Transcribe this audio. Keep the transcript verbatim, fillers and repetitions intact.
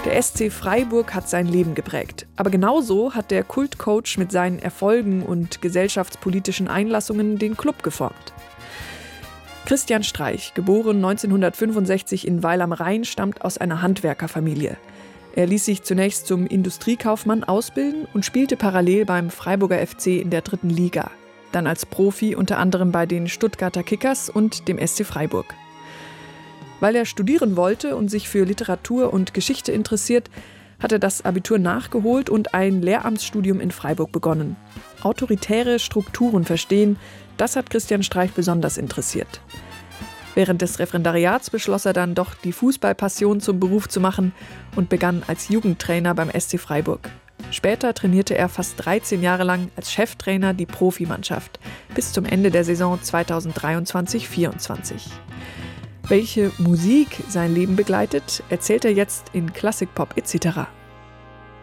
Der S C Freiburg hat sein Leben geprägt. Aber genauso hat der Kultcoach mit seinen Erfolgen und gesellschaftspolitischen Einlassungen den Club geformt. Christian Streich, geboren neunzehnhundertfünfundsechzig in Weil am Rhein, stammt aus einer Handwerkerfamilie. Er ließ sich zunächst zum Industriekaufmann ausbilden und spielte parallel beim Freiburger F C in der dritten Liga. Dann als Profi unter anderem bei den Stuttgarter Kickers und dem S C Freiburg. Weil er studieren wollte und sich für Literatur und Geschichte interessiert, hat er das Abitur nachgeholt und ein Lehramtsstudium in Freiburg begonnen. Autoritäre Strukturen verstehen, das hat Christian Streich besonders interessiert. Während des Referendariats beschloss er dann doch, die Fußballpassion zum Beruf zu machen und begann als Jugendtrainer beim S C Freiburg. Später trainierte er fast dreizehn Jahre lang als Cheftrainer die Profimannschaft bis zum Ende der Saison zweitausenddreiundzwanzig vierundzwanzig. Welche Musik sein Leben begleitet, erzählt er jetzt in Klassikpop et cetera.